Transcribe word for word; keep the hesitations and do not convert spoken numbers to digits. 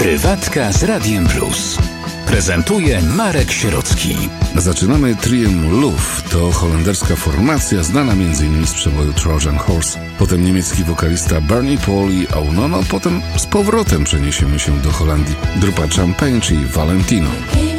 Prywatka z Radiem Plus. Prezentuje Marek Sierocki. Zaczynamy triem Luf. To holenderska formacja znana m.in. z przeboju Trojan Horse. Potem niemiecki wokalista Bernie Paul i Aunono. Potem z powrotem przeniesiemy się do Holandii. Grupa Champagne, czyli Valentino.